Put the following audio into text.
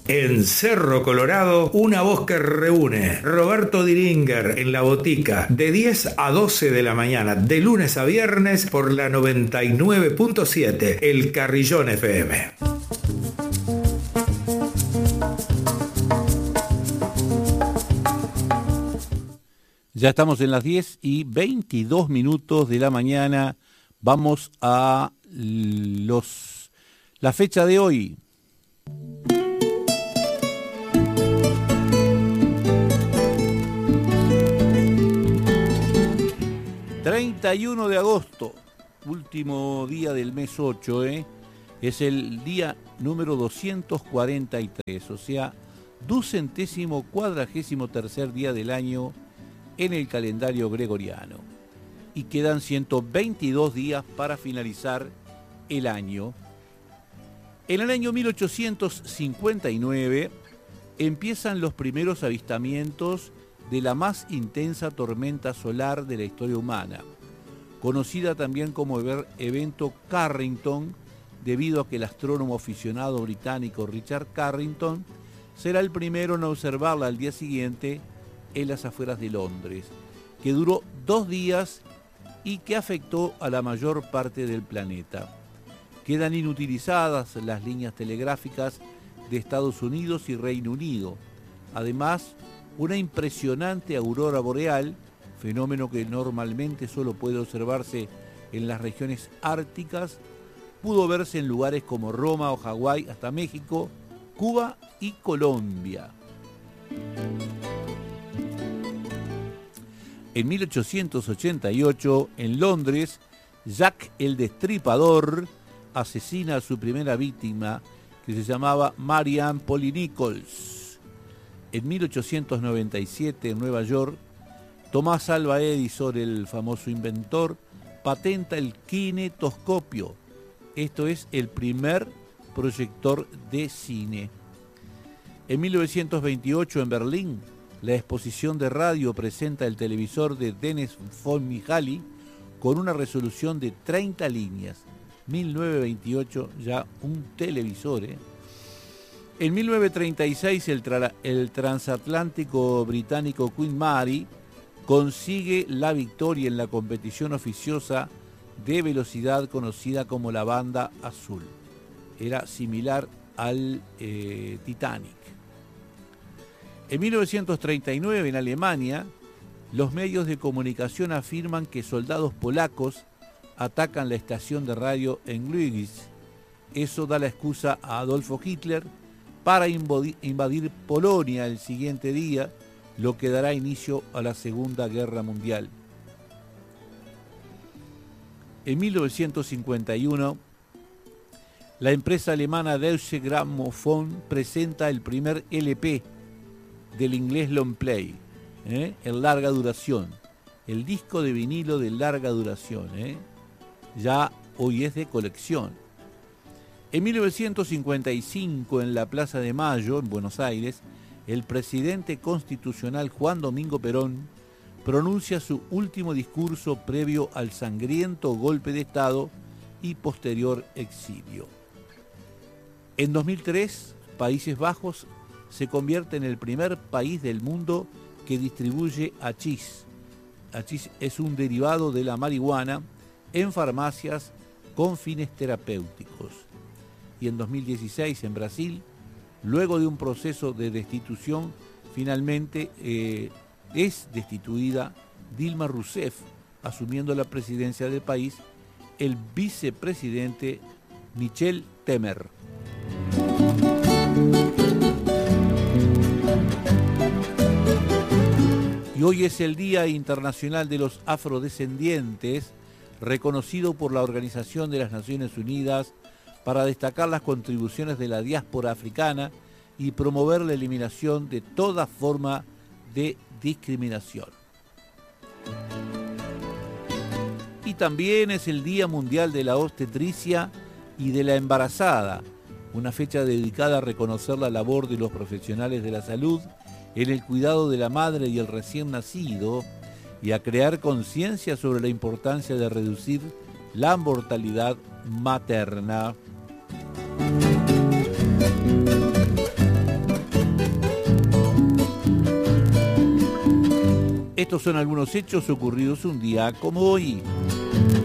En Cerro Colorado, una voz que reúne. Roberto Diringer en La Botica, de 10 a 12 de la mañana, de lunes a viernes por la 99.7, El Carrillón FM. Ya estamos en las 10:22 de la mañana. Vamos a la fecha de hoy. 31 de agosto, último día del mes 8, es el día número 243, o sea, 243º día del año en el calendario gregoriano. Y quedan 122 días para finalizar el año. En el año 1859 empiezan los primeros avistamientos de la más intensa tormenta solar de la historia humana, conocida también como evento Carrington, debido a que el astrónomo aficionado británico Richard Carrington será el primero en observarla al día siguiente en las afueras de Londres, que duró 2 días y que afectó a la mayor parte del planeta. Quedan inutilizadas las líneas telegráficas de Estados Unidos y Reino Unido. Además, una impresionante aurora boreal, fenómeno que normalmente solo puede observarse en las regiones árticas, pudo verse en lugares como Roma o Hawái, hasta México, Cuba y Colombia. En 1888, en Londres, Jack el Destripador asesina a su primera víctima, que se llamaba Marianne Polly Nichols. En 1897, en Nueva York, Thomas Alva Edison, el famoso inventor, patenta el kinetoscopio. Esto es el primer proyector de cine. En 1928, en Berlín, la exposición de radio presenta el televisor de Dennis von Mihaly con una resolución de 30 líneas. 1928, ya un televisor, En 1936, el transatlántico británico Queen Mary consigue la victoria en la competición oficiosa de velocidad conocida como la banda azul. Era similar al Titanic. En 1939, en Alemania, los medios de comunicación afirman que soldados polacos atacan la estación de radio en Gliwice. Eso da la excusa a Adolfo Hitler para invadir Polonia el siguiente día, lo que dará inicio a la Segunda Guerra Mundial. En 1951, la empresa alemana Deutsche Grammophon presenta el primer LP del inglés long play, en larga duración, el disco de vinilo de larga duración, ya hoy es de colección. En 1955, en la Plaza de Mayo, en Buenos Aires, el presidente constitucional Juan Domingo Perón pronuncia su último discurso previo al sangriento golpe de Estado y posterior exilio. En 2003, Países Bajos se convierte en el primer país del mundo que distribuye hachís. Hachís es un derivado de la marihuana en farmacias con fines terapéuticos. Y en 2016, en Brasil, luego de un proceso de destitución, finalmente es destituida Dilma Rousseff, asumiendo la presidencia del país el vicepresidente Michel Temer. Y hoy es el Día Internacional de los Afrodescendientes, reconocido por la Organización de las Naciones Unidas para destacar las contribuciones de la diáspora africana y promover la eliminación de toda forma de discriminación. Y también es el Día Mundial de la Obstetricia y de la Embarazada, una fecha dedicada a reconocer la labor de los profesionales de la salud en el cuidado de la madre y el recién nacido y a crear conciencia sobre la importancia de reducir la mortalidad materna. Estos son algunos hechos ocurridos un día como hoy.